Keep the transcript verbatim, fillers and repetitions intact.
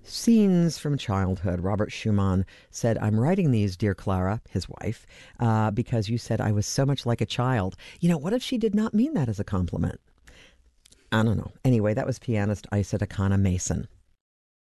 Scenes from childhood. Robert Schumann said, I'm writing these, dear Clara, his wife, uh, because you said I was so much like a child. You know, what if she did not mean that as a compliment? I don't know. Anyway, that was pianist Isa Takana Mason.